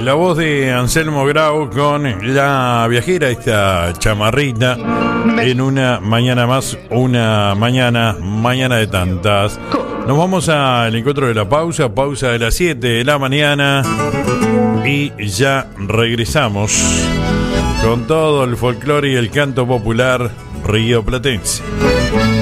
La voz de Anselmo Grau con La Viajera, esta chamarrita, en una mañana más, una mañana de tantas. Nos vamos al encuentro de la pausa de las 7 de la mañana y ya regresamos con todo el folclore y el canto popular rioplatense.